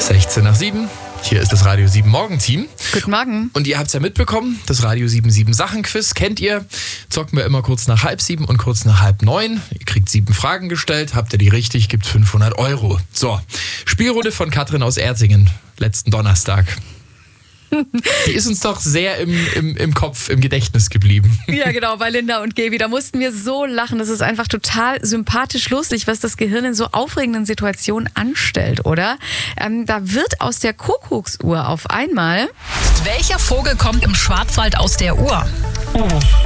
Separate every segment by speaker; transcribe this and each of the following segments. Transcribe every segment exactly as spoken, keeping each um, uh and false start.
Speaker 1: sechzehn nach sieben. Hier ist das Radio sieben Morgenteam.
Speaker 2: Guten Morgen.
Speaker 1: Und ihr habt es ja mitbekommen, das Radio sieben sieben Sachenquiz kennt ihr. Zocken wir immer kurz nach halb sieben und kurz nach halb neun. Ihr kriegt sieben Fragen gestellt. Habt ihr die richtig, gibt fünfhundert Euro. So, Spielrunde von Katrin aus Erzingen, letzten Donnerstag. Die ist uns doch sehr im, im, im Kopf, im Gedächtnis geblieben.
Speaker 2: Ja, genau, bei Linda und Gaby. Da mussten wir so lachen. Das ist einfach total sympathisch lustig, was das Gehirn in so aufregenden Situationen anstellt, oder? Ähm, da wird aus der Kuckucksuhr auf einmal...
Speaker 3: Welcher Vogel kommt im Schwarzwald aus der Uhr?
Speaker 2: Oh.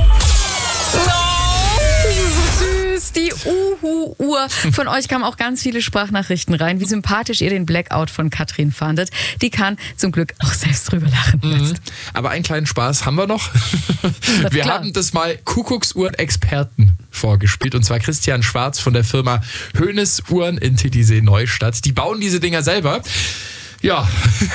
Speaker 2: Süß, die Uhu-Uhr. Von euch kamen auch ganz viele Sprachnachrichten rein, wie sympathisch ihr den Blackout von Katrin fandet. Die kann zum Glück auch selbst drüber lachen.
Speaker 1: Mhm. Aber einen kleinen Spaß haben wir noch. Wir klar. haben das mal Kuckucksuhren-Experten vorgespielt. Und zwar Christian Schwarz von der Firma Hönes Uhren in Titisee Neustadt. Die bauen diese Dinger selber. Ja.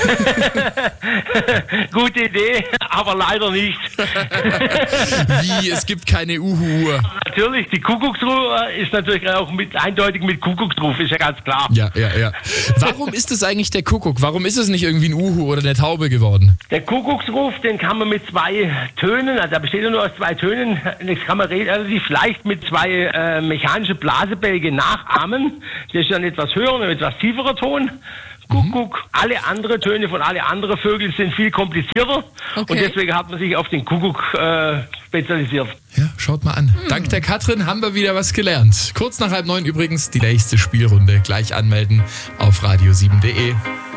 Speaker 4: Gute Idee, aber leider nicht.
Speaker 1: Wie? Es gibt keine Uhu-Uhr.
Speaker 4: Natürlich, die Kuckucksuhr ist natürlich auch mit, eindeutig mit Kuckucksruf, ist ja ganz klar.
Speaker 1: Ja, ja, ja. Warum ist es eigentlich der Kuckuck? Warum ist es nicht irgendwie ein Uhu oder eine Taube geworden?
Speaker 4: Der Kuckucksruf, den kann man mit zwei Tönen, also der besteht ja nur aus zwei Tönen, das kann man relativ leicht mit zwei äh, mechanischen Blasebälgen nachahmen. Das ist ein etwas höherer und etwas tieferer Ton. Kuckuck. Mhm. Alle anderen Töne von alle anderen Vögel sind viel komplizierter. Okay. Und deswegen hat man sich auf den Kuckuck äh, spezialisiert.
Speaker 1: Ja, schaut mal an. Mhm. Dank der Katrin haben wir wieder was gelernt. Kurz nach halb neun übrigens die nächste Spielrunde. Gleich anmelden auf radio sieben punkt de.